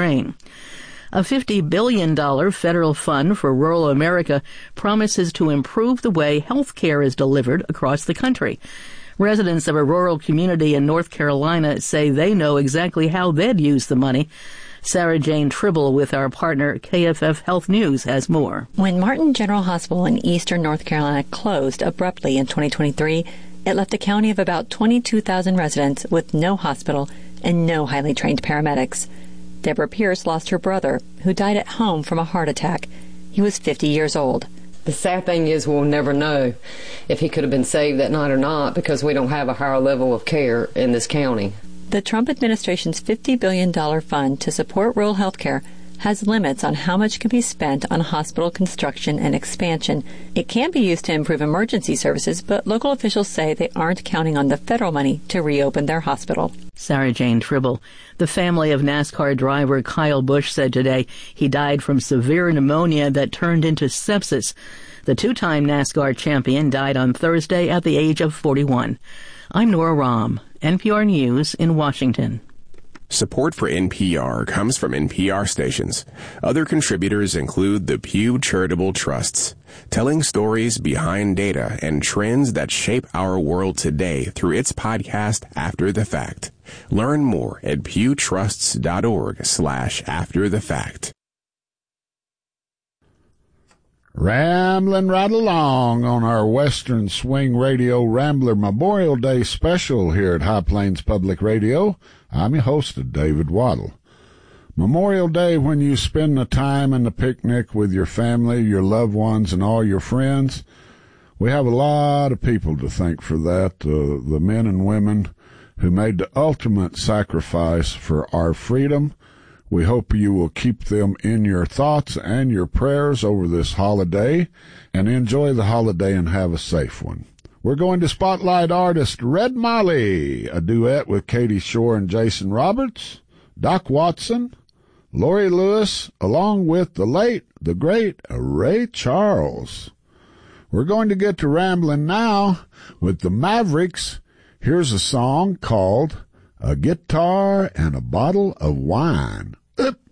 Ukraine. A $50 billion federal fund for rural America promises to improve the way health care is delivered across the country. Residents of a rural community in North Carolina say they know exactly how they'd use the money. Sarah Jane Tribble with our partner KFF Health News has more. When Martin General Hospital in eastern North Carolina closed abruptly in 2023, it left a county of about 22,000 residents with no hospital and no highly trained paramedics. Deborah Pierce lost her brother, who died at home from a heart attack. He was 50 years old. The sad thing is we'll never know if he could have been saved that night or not because we don't have a higher level of care in this county. The Trump administration's $50 billion fund to support rural health care has limits on how much can be spent on hospital construction and expansion. It can be used to improve emergency services, but local officials say they aren't counting on the federal money to reopen their hospital. Sarah Jane Tribble. The family of NASCAR driver Kyle Busch said today he died from severe pneumonia that turned into sepsis. The two-time NASCAR champion died on Thursday at the age of 41. I'm Nora Rahm, NPR News in Washington. Support for NPR comes from NPR stations. Other contributors include the Pew Charitable Trusts, telling stories behind data and trends that shape our world today through its podcast After the Fact. Learn more at pewtrusts.org/afterthefact. Rambling right along on our Western Swing Radio Rambler Memorial Day special here at High Plains Public Radio. I'm your host, David Waddle. Memorial Day, when you spend the time and the picnic with your family, your loved ones, and all your friends, we have a lot of people to thank for that. The men and women who made the ultimate sacrifice for our freedom. We hope you will keep them in your thoughts and your prayers over this holiday, and enjoy the holiday and have a safe one. We're going to spotlight artist Red Molly, a duet with Katie Shore and Jason Roberts, Doc Watson, Lori Lewis, along with the late, the great Ray Charles. We're going to get to rambling now with the Mavericks. Here's a song called A Guitar and a Bottle of Wine. Up.